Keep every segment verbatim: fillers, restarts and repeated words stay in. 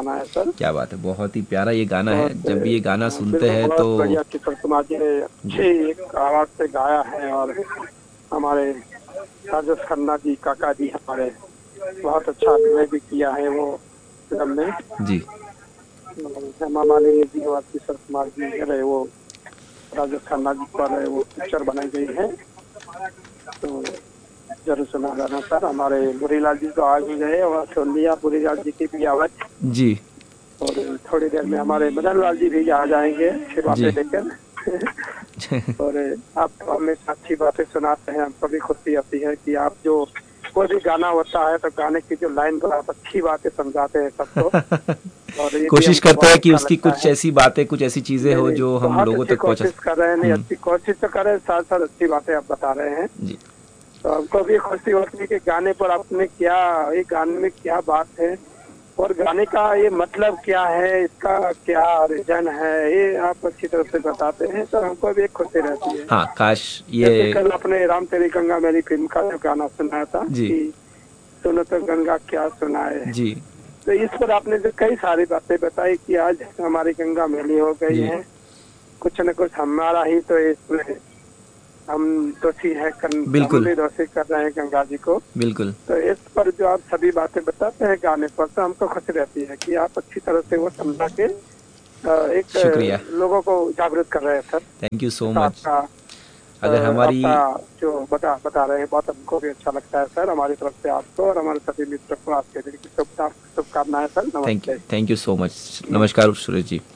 गाना है सर। क्या बात है, बहुत ही प्यारा ये गाना है। जब ये गाना सुनते बिल्कुल, हैं बहुत तो बढ़िया किशोर कुमार जी ने अच्छे एक आवाज से गाया है, और हमारे राजेश खन्ना जी, काका जी हमारे, बहुत अच्छा अभिनय भी किया है वो फिल्म में जी हेमा मालिनी जी और किशोर कुमार जी अरे वो राजेश खन्ना जी पर वो पिक्चर बनाई गई है। तो जरूर सुना गाना सर। हमारे बुरीलाल जी तो आ ही गए और सुन लिया बुरीलाल जी की भी आवाज, जी और थोड़ी देर में हमारे मदन लाल जी भी आ जाएंगे अच्छी बातें जी लेकर। और आप तो हमेशा अच्छी बातें सुनाते हैं, हमको भी खुशी होती है कि आप जो कोई भी गाना होता है तो गाने की जो लाइन पर आप अच्छी बातें समझाते हैं सबको, और ये भी कोशिश हमको करते बहुत हैं कि अच्छा उसकी लगता कुछ है। ऐसी बातें, कुछ ऐसी चीजें नहीं हो नहीं, जो हम बहुत लोगों अच्छी तक पहुंचा। कोशिश कर रहे हैं, नहीं हम्म अच्छी कोशिश तो कर रहे हैं, साथ साथ अच्छी बातें आप बता रहे हैं। जी तो हमको भी खुशी होती है कि गाने पर आपने क्या, एक गाने में क्या बात है और गाने का ये मतलब क्या है, इसका क्या रीजन है, ये आप अच्छी तरह से बताते हैं, तो हमको भी एक खुशी रहती है। हाँ, काश जैसे ये कल अपने राम तेरी गंगा मेरी फिल्म का जो गाना सुनाया था जी कि सुनो तो गंगा क्या सुनाए, जी तो इस पर आपने जो कई सारी बातें बताई कि आज हमारी गंगा मैली हो गई जी है, कुछ न कुछ हमारा ही तो इसमें हम दोषी है, हम बिल्कुल भी दोषी कर रहे हैं गंगा जी को। बिल्कुल। तो इस पर जो आप सभी बातें बताते हैं गाने पर, तो हमको खुशी रहती है कि आप अच्छी तरह से वो समझा के एक शुक्रिया, लोगों को जागरूक कर रहे हैं सर। थैंक यू सो तो मच। आपका अगर हमारी आपका जो बता बता रहे हैं बहुत हमको भी अच्छा लगता है सर। हमारी तरफ से आपको और हमारे सभी मित्रों को आपके दिन की शुभकामनाएं सर। थैंक यू नमस्ते। Thank you so much. नमस्कार सुरेश जी।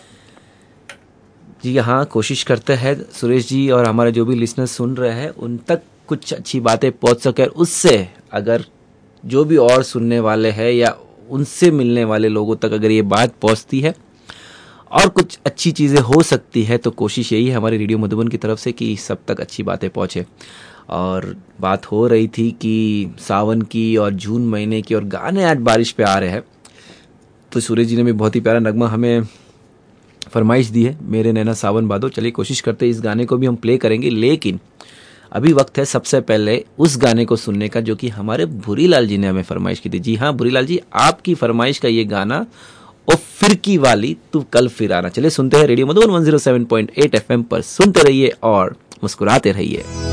जी हाँ, कोशिश करते हैं सुरेश जी और हमारे जो भी लिसनर्स सुन रहे हैं उन तक कुछ अच्छी बातें पहुंच सके, और उससे अगर जो भी और सुनने वाले हैं या उनसे मिलने वाले लोगों तक अगर ये बात पहुंचती है और कुछ अच्छी चीज़ें हो सकती है, तो कोशिश यही है हमारी रेडियो मधुबन की तरफ से कि सब तक अच्छी बातें पहुंचे। और बात हो रही थी कि सावन की और जून महीने की, और गाने आज बारिश पे आ रहे हैं, तो सूरज जी ने भी बहुत ही प्यारा नगमा हमें फरमाइश दी है, मेरे नैना सावन बादो। चलिए कोशिश करते हैं इस गाने को भी हम प्ले करेंगे, लेकिन अभी वक्त है सबसे पहले उस गाने को सुनने का जो कि हमारे भूरीलाल जी ने हमें फरमाइश की थी। जी हाँ भूरीलाल जी, आपकी फरमाइश का ये गाना, ओ फिरकी वाली तू कल फिर आना। चलिए सुनते हैं radio Madhuban one zero seven point eight FM पर। सुनते रहिए और मुस्कुराते रहिए।